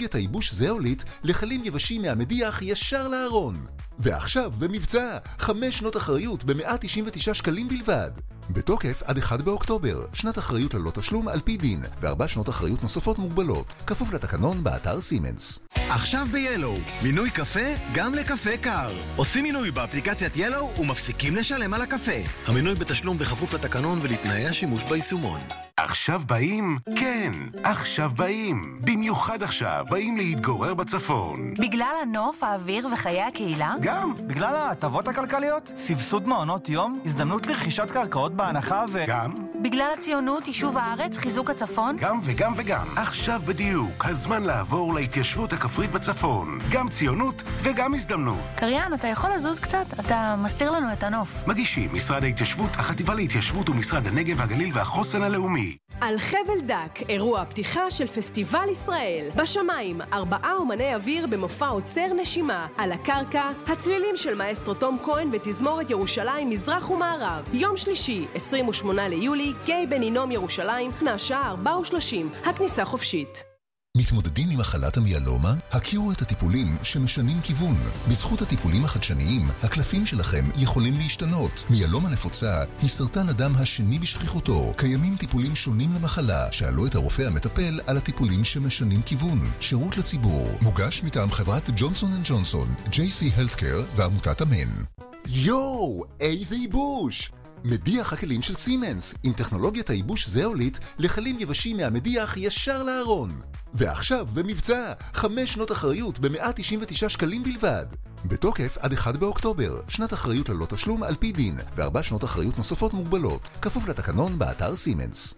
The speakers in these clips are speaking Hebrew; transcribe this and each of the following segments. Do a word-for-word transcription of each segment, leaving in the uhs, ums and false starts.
טכנולוגיית הייבוש זאוליט לחלים יבשים מהמדיח ישר לארון. ועכשיו במבצע, חמש שנות אחריות ב-מאה תשעים ותשעה שקלים בלבד. בתוקף עד אחד באוקטובר, שנת אחריות ללא תשלום על פי דין, וארבע שנות אחריות נוספות מוגבלות, כפוף לתקנון באתר סימנס. עכשיו ב-ילו, מינוי קפה גם לקפה קר. עושים מינוי באפליקציית ילו ומפסיקים לשלם על הקפה. המינוי בתשלום בכפוף לתקנון ולתנאי השימוש ביישומון. עכשיו באים? כן, עכשיו באים. במיוחד עכשיו באים להתגורר בצפון. בגלל הנוף, האוויר וחיי הקהילה? גם, בגלל ההטבות הכלכליות, סבסוד מעונות יום, הזדמנות לרכישת קרקעות בהנחה ו... גם. בגלל הציונות, יישוב הארץ, חיזוק הצפון? גם וגם וגם. עכשיו בדיוק, הזמן לעבור להתיישבות הכפרית בצפון. גם ציונות וגם הזדמנות. קריין, אתה יכול לזוז קצת? אתה מסתיר לנו את הנוף. מגישים משרד ההתיישבות, החטיבה להתיישבות ומשרד הנגב והגליל והחוסן הלאומי. על חבל דק, אירוע פתיחה של פסטיבל ישראל. בשמיים, ארבעה אומני אוויר במופע עוצר נשימה. על הקרקע, הצלילים של מאסטרו תום כהן ותזמורת ירושלים מזרח ומערב. יום שלישי, עשרים ושמונה ליולי, גיא בן הינום ירושלים, מהשעה ארבע ושלושים. הכניסה חופשית. מתמודדים עם מחלת המיאלומה? הכירו את הטיפולים שמשנים כיוון. בזכות הטיפולים החדשניים, הקלפים שלכם יכולים להשתנות. מיאלומה נפוצה היא סרטן הדם השני בשכיחותו. קיימים טיפולים שונים למחלה. שאלו את הרופא המטפל על הטיפולים שמשנים כיוון. שירות לציבור. מוגש מטעם חברת ג'ונסון אנד ג'ונסון, ג'יי סי Healthcare ועמותת אמן. יואו, איזה ייבוש! מדיח הכלים של סימנס, עם טכנולוגיית הייבוש זאוליט לחלים יבשים מהמדיח ישר לארון. ועכשיו במבצע, חמש שנות אחריות ב-מאה תשעים ותשעה שקלים בלבד. בתוקף עד אחד באוקטובר, שנת אחריות ללא תשלום על פי דין, וארבע שנות אחריות נוספות מוגבלות, כפוף לתקנון באתר סימנס.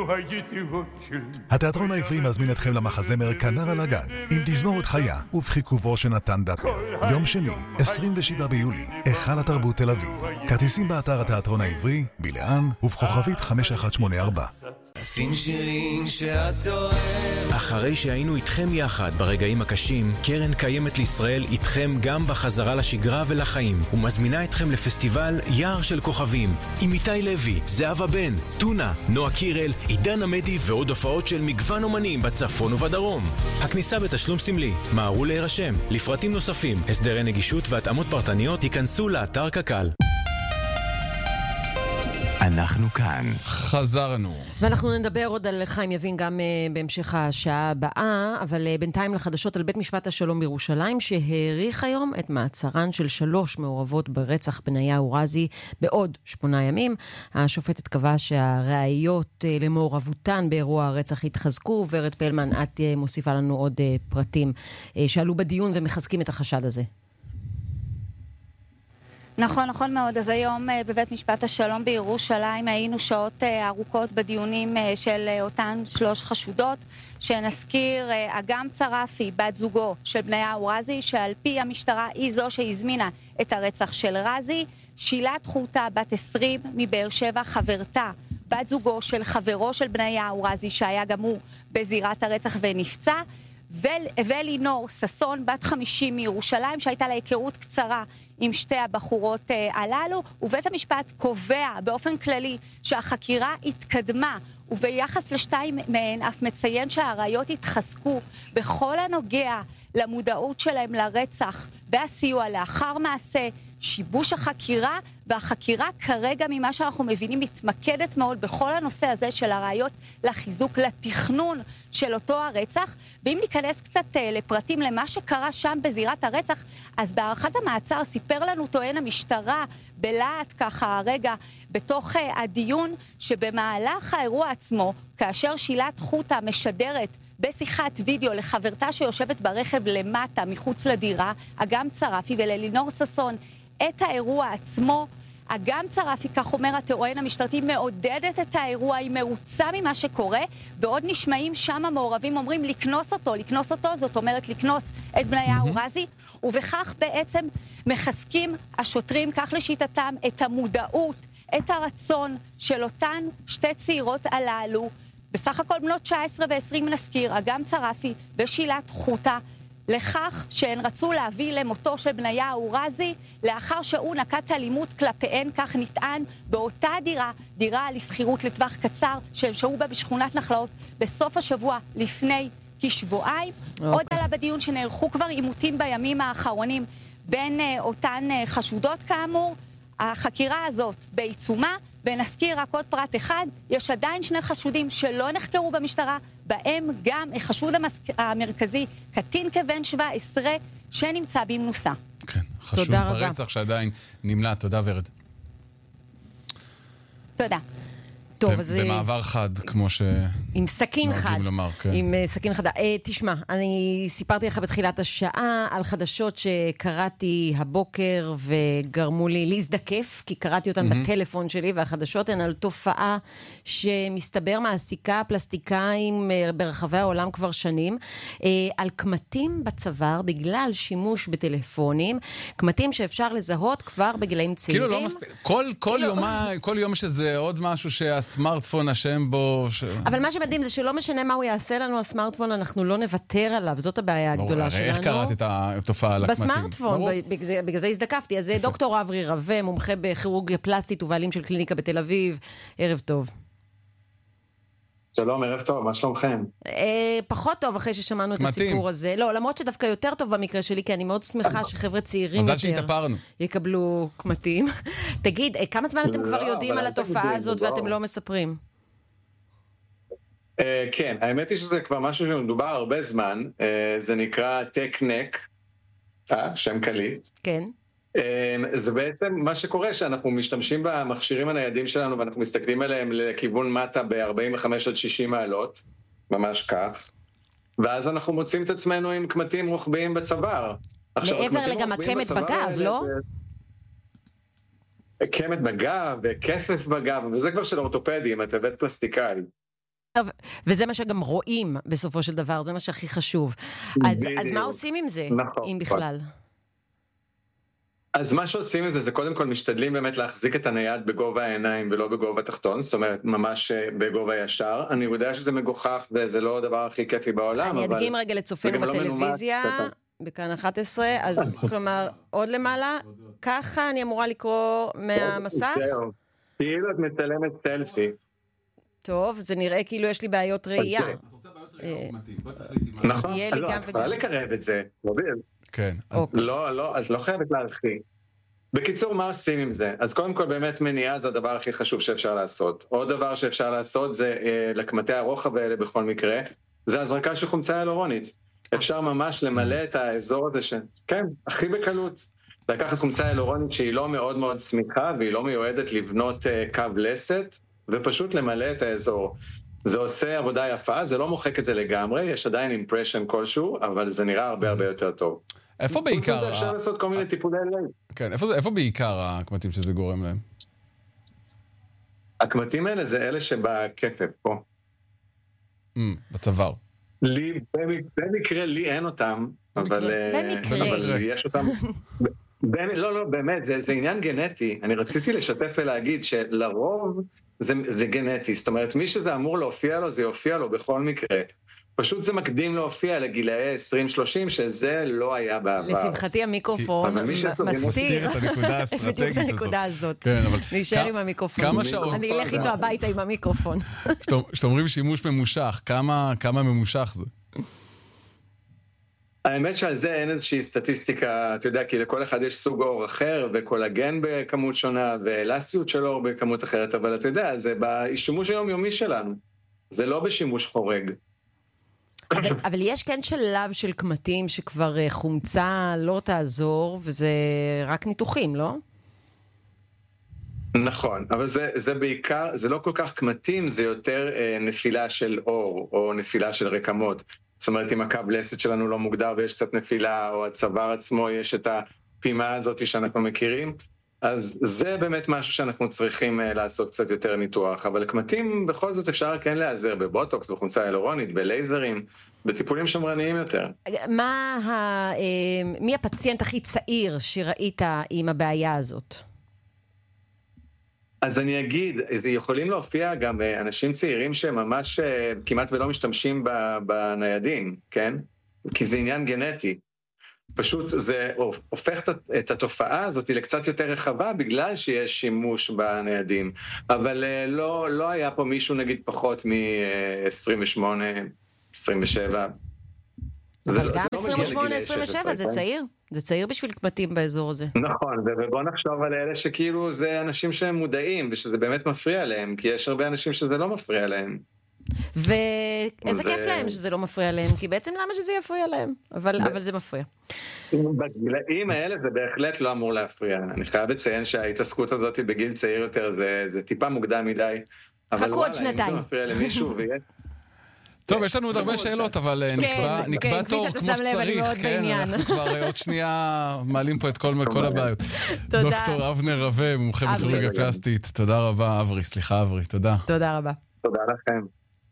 התיאטרון העברי מזמין אתכם למחזמר כנר על הגג, עם תזמורת חיה ובחיכובו של נתן דטנר. יום שני, עשרים ושבעה ביולי, היכל התרבות תל אביב. כרטיסים באתר התיאטרון העברי, בלען ובכוכבית חמש אחת שמונה ארבע. שים שירים שאת אוהב. אחרי שהיינו איתכם יחד ברגעים הקשים, קרן קיימת לישראל איתכם גם בחזרה לשגרה ולחיים, ומזמינה אתכם לפסטיבל יער של כוכבים, עם איתי לוי, זהבה בן, טונה, נועה קירל, עידן עמדי ועוד הופעות של מגוון אומנים בצפון ובדרום. הכניסה בתשלום סמלי, מהרו להירשם. לפרטים נוספים, הסדרי נגישות והתאמות פרטניות, ייכנסו לאתר קק"ל. אנחנו כאן. חזרנו. ואנחנו נדבר עוד על חיים יבין גם uh, בהמשך השעה הבאה, אבל uh, בינתיים לחדשות על בית משפט השלום בירושלים, שהאריך היום את מעצרן של שלוש מעורבות ברצח בניהו רזי בעוד שמונה ימים. השופטת קבעה שהראיות uh, למעורבותן באירוע הרצח התחזקו. ורד פלמן, את uh, מוסיפה לנו עוד uh, פרטים uh, שעלו בדיון ומחזקים את החשד הזה. נכון, נכון מאוד. אז היום בבית משפט השלום בירושלים היינו שעות ארוכות בדיונים של אותן שלוש חשודות, שנזכיר אגם צרפי, בת זוגו של בניהו רזי, שעל פי המשטרה היא זו שהזמינה את הרצח של רזי, שילת חוטה, בת עשרים מבאר שבע, חברתה, בת זוגו של חברו של בניהו רזי, שהיה גם הוא בזירת הרצח ונפצע, ולינור ססון, בת חמישים מירושלים, שהייתה לה היכרות קצרה עם שתי הבחורות הללו, ובית המשפט קובע באופן כללי שהחקירה התקדמה, וביחס לשתיים מהן אף מציין שהראיות התחזקו בכל הנוגע למודעות שלהם לרצח והסיוע לאחר מעשה, שיבוש החקירה, והחקירה כרגע ממה שאנחנו מבינים מתמקדת מאוד בכל הנושא הזה של הראיות לחיזוק, לתכנון של אותו הרצח. ואם ניכנס קצת לפרטים למה שקרה שם בזירת הרצח, אז בערכת המעצר סיפר לנו טוען המשטרה בלהט ככה הרגע בתוך הדיון, שבמהלך האירוע עצמו, כאשר שילת חוטה משדרת בשיחת וידאו לחברתה שיושבת ברכב למטה מחוץ לדירה, אגם צרפי, וללינור ססון את האירוע עצמו, אגם צרפי, כך אומר הטוען המשטרתי, מעודדת את האירוע, היא מרוצה ממה שקורה, בעוד נשמעים שם המעורבים אומרים לקנוס אותו, לקנוס אותו, זאת אומרת לקנוס את בניהו רזי, ובכך בעצם מחזקים השוטרים, כך לשיטתם, את המודעות, את הרצון של אותן שתי צעירות הללו, בסך הכל בנות תשע עשרה ועשרים נזכיר, אגם צרפי ושילת חוטה, לכך שהן רצו להביא למותו של בניהו רזי, לאחר שהוא נקט אלימות כלפיהן, כך נטען, באותה דירה, דירה לסחירות לטווח קצר, שהם שהו בה בשכונת נחלאות, בסוף השבוע לפני כשבועיים. עוד עלה בדיון שנערכו כבר עימותים בימים האחרונים בין אותן חשודות כאמור. החקירה הזאת בעיצומה, ונזכיר רק עוד פרט אחד, יש עדיין שני חשודים שלא נחקרו במשטרה, בהם גם החשוד המרכזי, קטין כבן שבע עשרה, שנמצא במנוסה. כן, חשוד ברצח שעדיין נמלט. תודה ורד. תודה. טוב, אז... במעבר חד, כמו ש... עם סכין חד. לומר, כן. עם uh, סכין חדה. Uh, תשמע, אני סיפרתי לך בתחילת השעה על חדשות שקראתי הבוקר וגרמו לי להזדקף, כי קראתי אותן mm-hmm. בטלפון שלי, והחדשות הן על תופעה שמסתבר מעסיקה פלסטיקאים uh, ברחבי העולם כבר שנים, uh, על קמטים בצוואר בגלל שימוש בטלפונים, קמטים שאפשר לזהות כבר בגילאים צעירים. כאילו לא מספיק. כל, כל, כאילו... יומה, כל יום שזה עוד משהו שה... הסמארטפון אשם בו... ש... אבל מה שמדהים זה שלא משנה מה הוא יעשה לנו, הסמארטפון, אנחנו לא נוותר עליו. זאת הבעיה הגדולה שלנו. איך קראת את התופעה על הקמטים? בסמארטפון, בגלל זה הזדקפתי. אז זה דוקטור אברי רווה, מומחה בכירורגיה פלסטית ובעלים של קליניקה בתל אביב. ערב טוב. שלום, ערב טוב, מה שלומכם? פחות טוב אחרי ששמענו את הסיפור הזה. לא, למרות שדווקא יותר טוב במקרה שלי, כי אני מאוד שמחה שחבר'ה צעירים יותר יקבלו קמטים. תגיד, כמה זמן אתם כבר יודעים על התופעה הזאת ואתם לא מספרים? כן, האמת היא שזה כבר משהו שמדובר הרבה זמן. זה נקרא טק-נק, שם קליט. כן. זה בעצם מה שקורה שאנחנו משתמשים במכשירים הניידים שלנו ואנחנו מסתכלים עליהם לכיוון מטה ב-ארבעים וחמש עד שישים מעלות, ממש כך, ואז אנחנו מוצאים את עצמנו עם קמטים רוחביים בצוואר. מעבר לגם הקמת בגב, לא? קמת בגב וכפף בגב, וזה כבר של אורתופדים, את הבית פלסטיקאי. וזה מה שגם רואים בסופו של דבר, זה מה שהכי חשוב. אז, אז מה עושים עם זה, אם בכלל? אז מה שעושים את זה, זה קודם כל משתדלים באמת להחזיק את הנייד בגובה העיניים ולא בגובה תחתון, זאת אומרת ממש בגובה ישר. אני יודע שזה מגוחך וזה לא הדבר הכי כיפי בעולם, אני אדגים רגע לצופנו בטלוויזיה, בכאן אחת עשרה, אז כלומר עוד למעלה, ככה אני אמורה לקרוא מהמסך? כאילו את מצלמת סלפי. טוב, זה נראה כאילו יש לי בעיות ראייה. את רוצה בעיות ראייה אופמתית, בוא תחליטי מה. נכון, לא, את יכולה לקרב את זה, מוביל. כן. לא, לא, את לא חייבת להרחיק. בקיצור, מה עושים עם זה? אז קודם כל באמת מניעה זה הדבר הכי חשוב שאפשר לעשות. עוד דבר שאפשר לעשות זה אה, לקמטי הרוחב האלה בכל מקרה, זה הזרקה של חומצה הילורונית. אפשר ממש למלא את האזור הזה ש... כן, הכי בקלות. לקחת חומצה הילורונית שהיא לא מאוד מאוד סמיכה והיא לא מיועדת לבנות אה, קו לסת, ופשוט למלא את האזור. זה עושה עבודה יפה, זה לא מוחק את זה לגמרי, יש עדיין אימפרשן כלשהו, אבל זה נראה הרבה הרבה יותר טוב. איפה בעיקר... אפשר לעשות כל מיני טיפולי לב. כן, איפה בעיקר הקמטים שזה גורם להם? הקמטים האלה זה אלה שבכפף, פה. בצוואר. לי, במקרה, לי אין אותם, אבל יש אותם... לא, לא, באמת, זה עניין גנטי. אני רציתי לשתף ולהגיד שלרוב זה, זה גנטי, זאת אומרת, מי שזה אמור להופיע לו, זה יופיע לו בכל מקרה. פשוט זה מקדים להופיע לגילאי עשרים שלושים, שזה לא היה בעבר. לשמחתי המיקרופון מסתיר את הנקודה האסטרטגית הזאת. הנקודה הזאת. כן, אבל... נשאר עם המיקרופון. כמה שעות... אני אלך איתו הביתה עם המיקרופון. כשאומרים שימוש ממושך, כמה ממושך זה? האמת שעל זה אין איזושהי סטטיסטיקה, אתה יודע, כי לכל אחד יש סוג אור אחר, וקולגן בכמות שונה, ואלסטיות של אור בכמות אחרת, אבל אתה יודע, זה בשימוש היומיומי שלנו. זה לא בשימוש חורג. אבל, אבל יש כן שלב של קמטים שכבר חומצה לא תעזור, וזה רק ניתוחים, לא? נכון, אבל זה, זה בעיקר, זה לא כל כך קמטים, זה יותר אה, נפילה של אור, או נפילה של רקמות. זאת אומרת, אם הקו לסת שלנו לא מוגדר ויש קצת נפילה, או הצוואר עצמו יש את הפימה הזאת שאנחנו מכירים, אז זה באמת משהו שאנחנו צריכים לעשות קצת יותר ניתוח. אבל קמטים בכל זאת אפשר כן להיעזר בבוטוקס, בחומצה הילורונית, בלייזרים, בטיפולים שמרניים יותר. מה ה... מי הפציינט הכי צעיר שראית עם הבעיה הזאת? אז אני אגיד, יכולים להופיע גם אנשים צעירים שממש כמעט ולא משתמשים בניידים, כן? כי זה עניין גנטי. פשוט זה הופך את התופעה הזאת לקצת יותר רחבה בגלל שיש שימוש בניידים. אבל לא, לא היה פה מישהו נגיד פחות מ-עשרים ושמונה, עשרים ושבע, אבל גם עשרים ושמונה עשרים ושבע זה צעיר. זה צעיר בשביל קמטים באזור הזה. נכון, ובוא נחשוב על אלה שכאילו זה אנשים שהם מודעים, ושזה באמת מפריע להם, כי יש הרבה אנשים שזה לא מפריע להם. ואיזה כיף להם שזה לא מפריע להם, כי בעצם למה שזה יפריע להם? אבל זה מפריע. בגילאים האלה זה בהחלט לא אמור להפריע. אני חייב לציין שההתעסקות הזאת בגיל צעיר יותר זה טיפה מוקדם מדי. חכו עוד שנתיים. אם זה מפריע למישהו ויש... טוב, יש לנו עוד הרבה שאלות, אבל נקבע תור כמו שצריך. כן, אנחנו כבר עוד שנייה מעלים פה את כל הבעיות. דוקטור אבנר רווה, מומחה בכירורגיה פלסטית. תודה רבה, אברי. סליחה, אברי. תודה. תודה רבה. תודה לכם.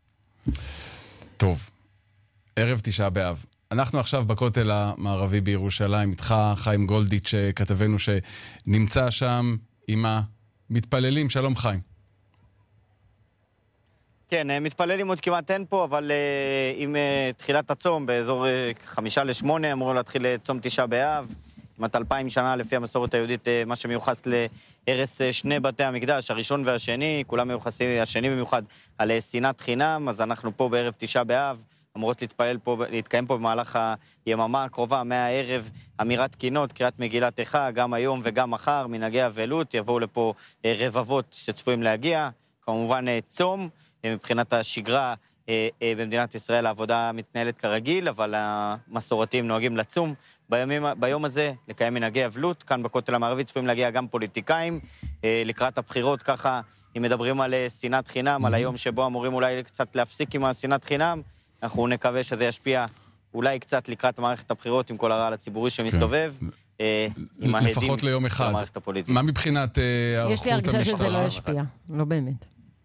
טוב, ערב תשעה באב. אנחנו עכשיו בכותל המערבי בירושלים, איתך חיים גולדיץ' כתבנו שנמצא שם עם המתפללים. שלום חיים. כן, מתפללים עוד כמעט אין פה, אבל uh, עם uh, תחילת הצום, באזור uh, חמישה לשמונה, אמרו להתחיל צום תשעה באב, כמעט אלפיים שנה לפי המסורת היהודית, uh, מה שמיוחס להרס uh, שני בתי המקדש, הראשון והשני, כולם מיוחסים, השני במיוחד, על uh, שנאת חינם, אז אנחנו פה בערב תשעה באב, אמורות להתפלל פה, להתקיים פה במהלך היממה הקרובה, מהערב, אמירת קינות, קריאת מגילת איכה, גם היום וגם מחר, מנהגי אבלות, יבואו לפה uh, רבבות שצפויים להגיע, כמובן uh, צום, מבחינת השגרה במדינת ישראל העבודה מתנהלת כרגיל, אבל המסורתיים נוהגים לצום. בימים, ביום הזה לקיים מנהגי אבלות, כאן בכותל המערבי צפויים להגיע גם פוליטיקאים, לקראת הבחירות ככה, אם מדברים על שנאת חינם, על היום שבו אמורים אולי קצת להפסיק עם השנאת חינם, אנחנו נקווה שזה ישפיע אולי קצת לקראת מערכת הבחירות עם כל הרעל הציבורי שמסתובב. לפחות ליום אחד. מה מבחינת... יש לי הרגשה שזה לא ישפיע, לא באמת.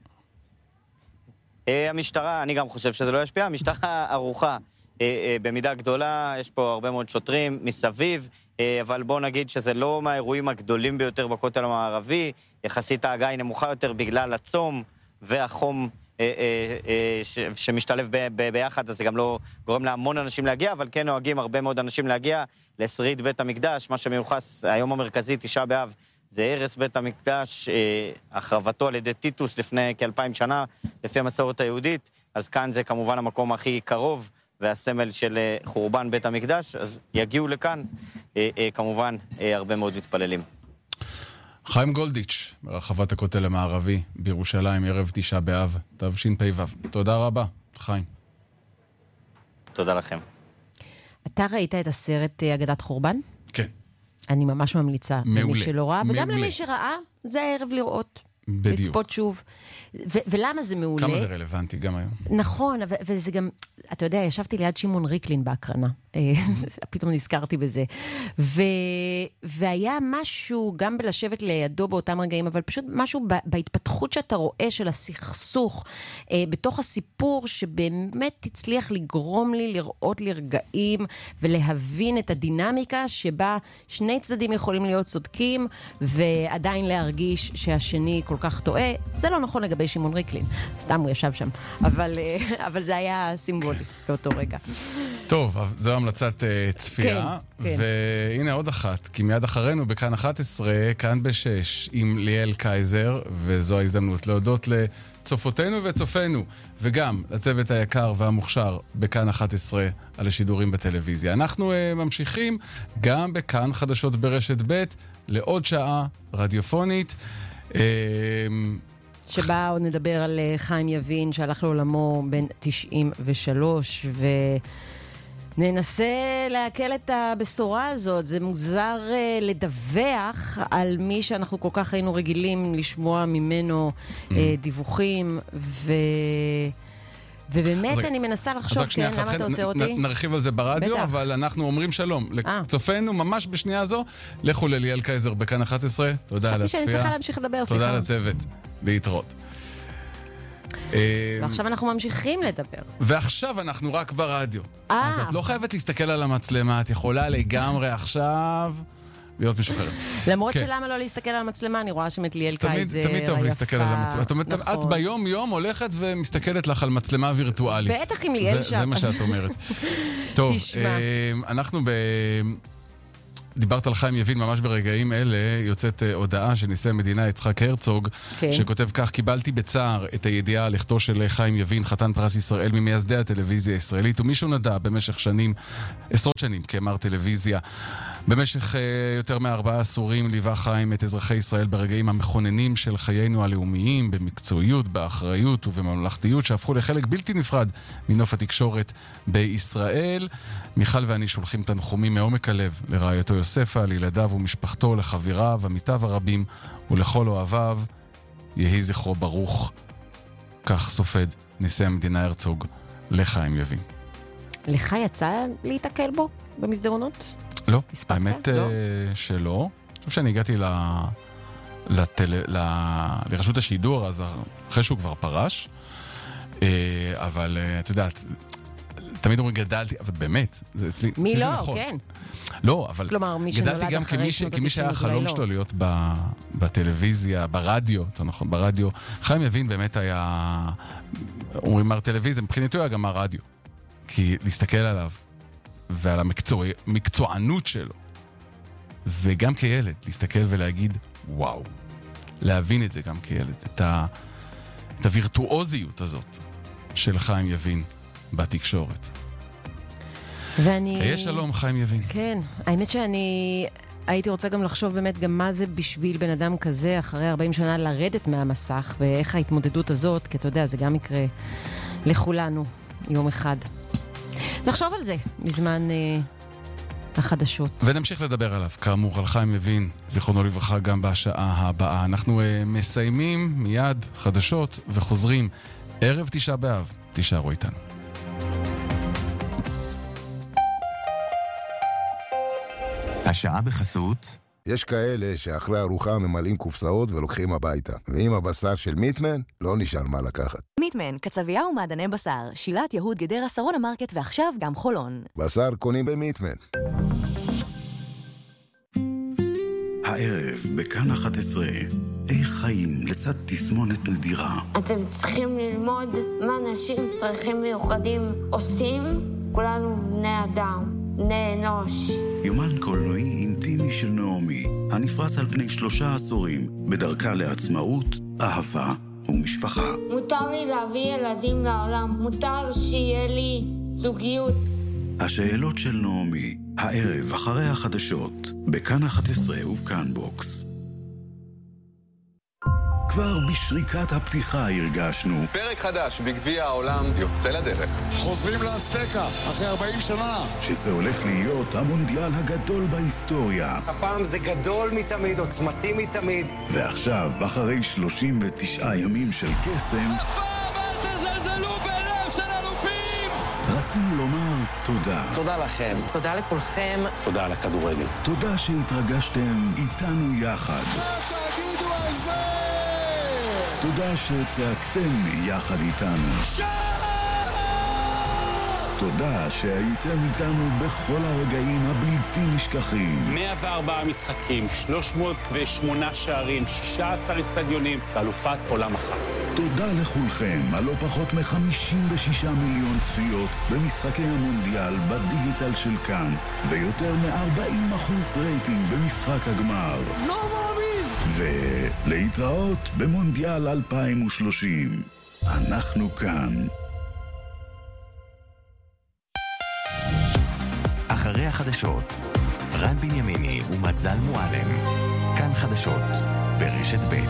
המשטרה, אני גם חושב שזה לא ישפיע, המשטרה ערוכה במידה גדולה, יש פה הרבה מאוד שוטרים מסביב, אבל בוא נגיד שזה לא מהאירועים הגדולים ביותר בכותל המערבי, יחסית ההגעה היא נמוכה יותר בגלל הצום והחום שמשתלב ביחד, אז זה גם לא גורם להמון אנשים להגיע, אבל כן נוהגים הרבה מאוד אנשים להגיע לשריד בית המקדש, מה שמיוחס היום המרכזי, תשעה באב, זה הרס בית המקדש, החרבתו על ידי טיטוס לפני כאלפיים שנה, לפי המסורת היהודית, אז כאן זה כמובן המקום הכי קרוב, והסמל של חורבן בית המקדש, אז יגיעו לכאן, כמובן, הרבה מאוד מתפללים. חיים גולדיץ', ברחבת הכותל המערבי, בירושלים, ערב תשעה באב, תשפ"ו. תודה רבה, חיים. תודה לכם. אתה ראית את הסרט אגדת חורבן? כן. אני ממש ממליצה. מעולה. למי שלא ראה, וגם מעולה. למי שראה, זה הערב לראות. בדיוק. לצפות שוב. ו- ולמה זה מעולה? כמה זה רלוונטי גם היום. נכון, ו- וזה גם, אתה יודע, ישבתי ליד שמעון ריקלין בהקרנה. פתאום נזכרתי בזה. ו- והיה משהו, גם בלשבת לידו באותם רגעים, אבל פשוט משהו ב- בהתפתחות שאתה רואה של הסכסוך, אה, בתוך הסיפור שבאמת תצליח לגרום לי לראות לרגעים, ולהבין את הדינמיקה שבה שני צדדים יכולים להיות צודקים, ועדיין להרגיש שהשני כל כך טועה. זה לא נכון לגבי שמעון ריקלין. סתם הוא ישב שם. אבל, אבל זה היה סימבולי באותו רגע. טוב, זו המלצת uh, צפייה. כן, כן. והנה עוד אחת, כי מיד אחרינו בכאן אחת עשרה, כאן בשש, עם ליאל קייזר, וזו ההזדמנות להודות לצופותינו וצופינו, וגם לצוות היקר והמוכשר בכאן אחת עשרה על השידורים בטלוויזיה. אנחנו uh, ממשיכים גם בכאן חדשות ברשת ב' לעוד שעה רדיופונית. שבה עוד נדבר על חיים יבין שהלך לעולמו בין תשעים ושלוש, וננסה להקל את הבשורה הזאת. זה מוזר לדווח על מי שאנחנו כל כך היינו רגילים לשמוע ממנו דיווחים, ו... ובאמת אני מנסה לחשוב, כן, למה אתה עושה אותי? נרחיב על זה ברדיו, אבל אנחנו אומרים שלום. לצופנו, ממש בשנייה הזו, לכו לליאל קייזר בכאן אחת עשרה. תודה על הצפייה. חשבתי שאני צריכה להמשיך לדבר, סליחה. תודה לצוות. להתראות. ועכשיו אנחנו ממשיכים לדבר. ועכשיו אנחנו רק ברדיו. אז את לא חייבת להסתכל על המצלמה, את יכולה לגמרי עכשיו... להיות משוחררת. למרות שלמה לא להסתכל על המצלמה, אני רואה שמת ליאל קייזר היפה. תמיד טוב להסתכל על המצלמה. זאת אומרת, את ביום יום הולכת ומסתכלת לך על מצלמה וירטואלית. בטח עם ליאל שם. זה מה שאת אומרת. טוב, אנחנו דיברת על חיים יבין, ממש ברגעים אלה יוצאת הודעה של נשיא המדינה יצחק הרצוג, כן. שכותב כך: קיבלתי בצער את הידיעה על לכתו של חיים יבין, חתן פרס ישראל, ממייסדי הטלוויזיה הישראלית, ומישהו נדע במשך שנים, עשרות שנים, כאמר טלוויזיה. במשך uh, יותר מארבעה עשורים ליווה חיים את אזרחי ישראל ברגעים המכוננים של חיינו הלאומיים, במקצועיות, באחריות ובממלכתיות, שהפכו לחלק בלתי נפרד מנוף התקשורת בישראל. מיכל ואני שולחים תנחומים מעומק הלב לרעייתו יוספה, לילדיו ומשפחתו, לחבריו, עמיתיו הרבים ולכל אוהביו. יהי זכרו ברוך. כך סופד נשיא המדינה הרצוג לחיים יבין. לך יצא להתעכל בו במסדרונות? לא, האמת לא? שלא. אני חושב שאני הגעתי ל... לטל... ל... לרשות השידור, אז אחרי שהוא כבר פרש. אבל את יודעת, תמיד אומרים גדלתי, אבל באמת, זה אצלי, מי אצלי לא, זה נכון. כן. לא, אבל כלומר, מי גדלתי גם כמי, ש... כמי שהיה החלום שלו להיות ב... בטלוויזיה, ברדיו, אתה נכון, ברדיו. חיים יבין באמת היה, אומרים מר טלוויזיה, מבחינתו היה גם מר רדיו. כי להסתכל עליו, ועל המקצוענות שלו, וגם כילד, להסתכל ולהגיד, וואו, להבין את זה גם כילד, את, ה... את הווירטואוזיות הזאת של חיים יבין בתקשורת. ואני... היה שלום, חיים יבין. כן, האמת שאני הייתי רוצה גם לחשוב באמת גם מה זה בשביל בן אדם כזה, אחרי ארבעים שנה לרדת מהמסך, ואיך ההתמודדות הזאת, כי אתה יודע, זה גם יקרה לכולנו יום אחד. נחשוב על זה בזמן אה, החדשות. ונמשיך לדבר עליו, כאמור, על חיים יבין, זיכרונו לברכה, גם בשעה הבאה. אנחנו אה, מסיימים מיד חדשות וחוזרים ערב תשעה באב. תישארו איתנו. השעה בחסות. יש כאלה שאחרי ארוחה ממלאים קופסאות ולוקחים הביתה. ועם הבשר של מיטמן, לא נשאר מה לקחת. מיטמן, קצבייה ומעדני בשר, שילת יהוד גדרה שרון המרקט ועכשיו גם חולון. בשר קונים במיטמן. הערב בכאן אחת עשרה, איך חיים לצד תסמונת נדירה. אתם צריכים ללמוד מה אנשים צריכים מיוחדים עושים. כולנו בני אדם, בני אנוש. יומן קולנועי אינטימי של נעמי, הנפרס על פני שלושה עשורים, בדרכה לעצמאות, אהבה ומשפחה. מותר לי להביא ילדים לעולם, מותר שיהיה לי זוגיות. השאלות של נעמי, הערב אחרי החדשות, בכאן אחת עשרה ובכאן בוקס. כבר בשריקת הפתיחה הרגשנו פרק חדש בגביע העולם יוצא לדרך. חוזרים לאסטקה אחרי ארבעים שנה. שזה הולך להיות המונדיאל הגדול בהיסטוריה. הפעם זה גדול מתמיד, עוצמתי מתמיד. ועכשיו, אחרי שלושים ותשעה ימים של קסם, הפעם אל תזלזלו בלב של אלופים. רצינו לומר תודה. תודה לכם. תודה לכולכם. תודה על הכדורגל. תודה שהתרגשתם איתנו יחד. תגידו על זה! תודה שצעקתם יחד איתנו. תודה שהייתם איתנו בכל הרגעים הבלתי נשכחים. מאה וארבעה משחקים, שלוש מאות ושמונה שערים, שישה עשר אצטדיונים, ואלופת עולם אחת. תודה לכולכם על לא פחות מ-חמישים ושישה מיליון צפיות במשחקי המונדיאל בדיגיטל של כאן, ויותר מ-ארבעים אחוז רייטינג במשחק הגמר. לא מאמין! ולהתראות במונדיאל אלפיים ושלושים. אנחנו כאן. אחרי החדשות, רן בנימיני ומזל מועלם. כאן חדשות, ברשת ב'.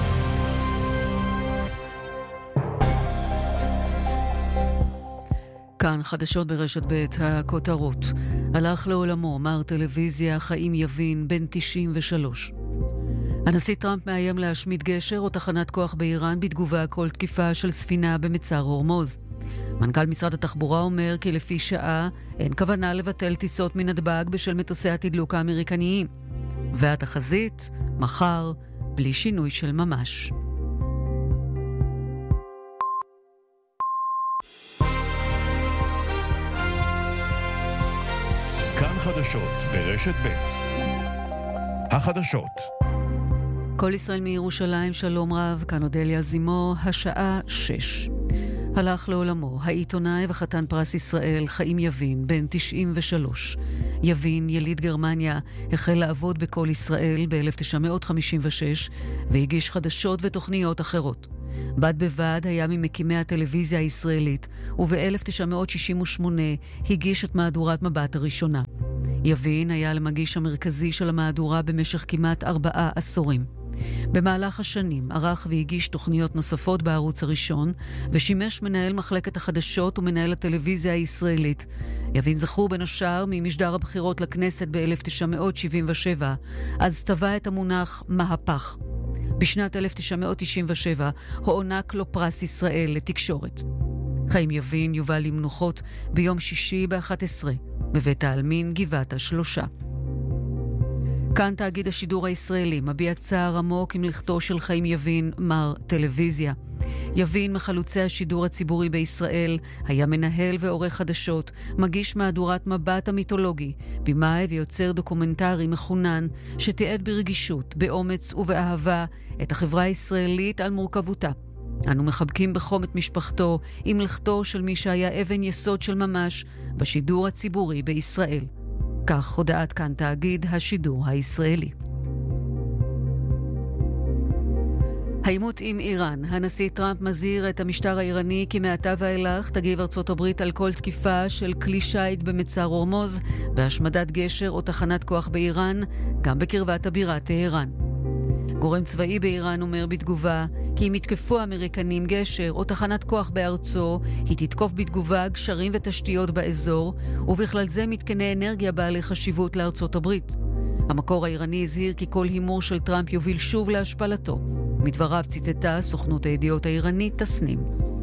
כאן חדשות ברשת ב', הכותרות. הלך לעולמו מר טלוויזיה חיים יבין, בן תשעים ושלוש. הנשיא טראמפ מאיים להשמיד גשר או תחנת כוח באיראן בתגובה כל תקיפה של ספינה במצר הורמוז. מנכ"ל משרד התחבורה אומר כי לפי שעה אין כוונה לבטל טיסות מנתב"ג בשל מטוסי התדלוק האמריקניים. והתחזית, מחר, בלי שינוי של ממש. כאן חדשות ברשת ב'. החדשות. כל ישראל מירושלים, שלום רב, כאן אודליה זימו, השעה שש. הלך לעולמו העיתונאי וחתן פרס ישראל חיים יבין, בן תשעים ושלוש. יבין, יליד גרמניה, החל לעבוד בכל ישראל ב-אלף תשע מאות חמישים ושש והגיש חדשות ותוכניות אחרות. בד בבד היה ממקימי הטלוויזיה הישראלית, וב-אלף תשע מאות שישים ושמונה הגיש את מהדורת מבט הראשונה. יבין היה למגיש המרכזי של המהדורה במשך כמעט ארבעה עשורים. במהלך השנים ערך והגיש תוכניות נוספות בערוץ הראשון, ושימש מנהל מחלקת החדשות ומנהל הטלוויזיה הישראלית. יבין זכור בין השאר ממשדר הבחירות לכנסת ב-אלף תשע מאות שבעים ושבע, אז טבע את המונח מהפך. בשנת אלף תשע מאות תשעים ושבע הוענק לו פרס ישראל לתקשורת. חיים יבין יובא למנוחות ביום שישי ב-אחת עשרה בבית העלמין גבעת השלושה. כאן תאגיד השידור הישראלי מביע צער עמוק עם לכתו של חיים יבין, מר טלוויזיה. יבין, מחלוצי השידור הציבורי בישראל, היה מנהל ועורך חדשות, מגיש מהדורת מבט המיתולוגי, במאי ויוצר דוקומנטרי מחונן, שתיעד ברגישות, באומץ ובאהבה את החברה הישראלית על מורכבותה. אנו מחבקים בחום את משפחתו עם לכתו של מי שהיה אבן יסוד של ממש בשידור הציבורי בישראל. כך הודעת כאן תאגיד השידור הישראלי. העימות עם איראן. הנשיא טראמפ מזהיר את המשטר האיראני כי מעתה ואילך תגיב ארצות הברית על כל תקיפה של כלי שיט במצר הורמוז, בהשמדת גשר או תחנת כוח באיראן, גם בקרבת הבירה טהרן. גורם צבאי באיראן אומר בתגובה כי אם יתקפו האמריקנים גשר או תחנת כוח בארצו, היא תתקוף בתגובה גשרים ותשתיות באזור, ובכלל זה מתקני אנרגיה בעלי חשיבות לארצות הברית. המקור האיראני הזהיר כי כל הימור של טראמפ יוביל שוב להשפלתו. מדבריו ציטטה סוכנות הידיעות האיראנית תסנים.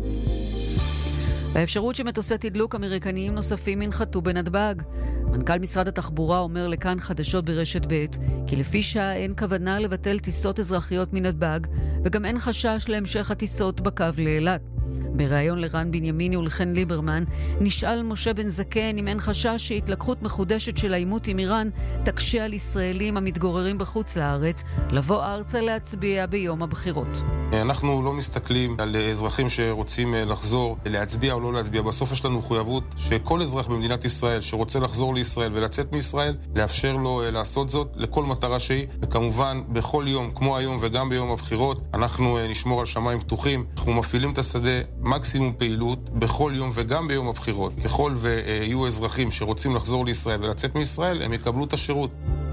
באפשרות שמטוסי תדלוק אמריקניים נוספים ינחתו בנתב"ג. מנכ"ל משרד התחבורה אומר לכאן חדשות ברשת ב' כי לפי שעה אין כוונה לבטל טיסות אזרחיות מנתב"ג, וגם אין חשש להמשך הטיסות בקו לאילת. בריאיון לרן בנימיני ולחן ליברמן נשאל משה בן זקן אם אין חשש שהתלקחות מחודשת של העימות עם איראן תקשה על ישראלים המתגוררים בחוץ לארץ לבוא ארצה להצביע ביום הבחירות. אנחנו לא מסתכלים על אזרחים שרוצים לחזור להצביע או לא להצביע. בסוף יש לנו מחויבות שכל אזרח במדינת ישראל שרוצה לחזור לישראל ולצאת מישראל, לאפשר לו לעשות זאת לכל מטרה שהיא, וכמובן בכל יום כמו היום וגם ביום הבחירות אנחנו נשמור על שמיים פתוחים. אנחנו מפעילים את השדה מקסימום פעילות בכל יום וגם ביום הבחירות. ככל ויהיו אזרחים שרוצים לחזור לישראל ולצאת מישראל, הם יקבלו את השירות.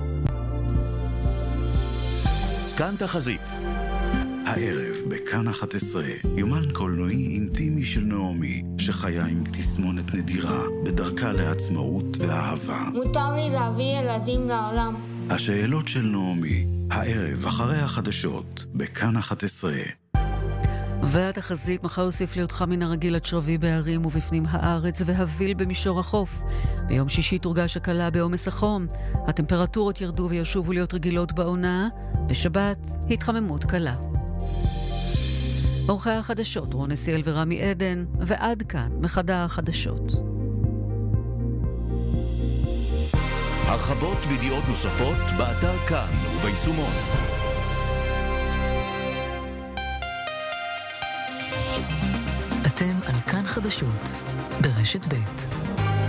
כאן תחזית. הערב בכאן אחת עשרה, יומן קולנועי אינטימי של נעמי, שחיה עם תסמונת נדירה בדרכה לעצמאות ואהבה. מותר לי להביא ילדים לעולם. השאלות של נעמי, הערב אחרי החדשות, בכאן אחת עשרה. והתחזית מחר הוסיף להיות חם מן הרגיל עד שרבי בערים ובפנים הארץ והביל במישור החוף. ביום שישי תורגש הקלה בעומס החום. הטמפרטורות ירדו וישובו להיות רגילות בעונה. בשבת התחממות קלה. עורכי החדשות רון נסיאל ורמי עדן, ועד כאן מחדר החדשות. הרחבות וידיעות נוספות באתר כאן וביישומון. אתם על כאן חדשות ברשת ב'.